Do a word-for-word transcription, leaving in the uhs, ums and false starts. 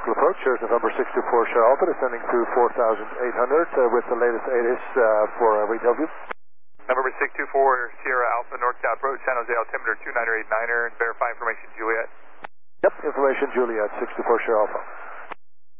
local approach. Here's November six two four Sierra Alpha, descending to four thousand eight hundred uh, with the latest A T I S uh, for uh, retail view. November six two four Sierra Alpha, North-South Road, San Jose, altimeter two nine eight niner, verify information Juliet. Yep, information Juliet, six two four Sierra Alpha.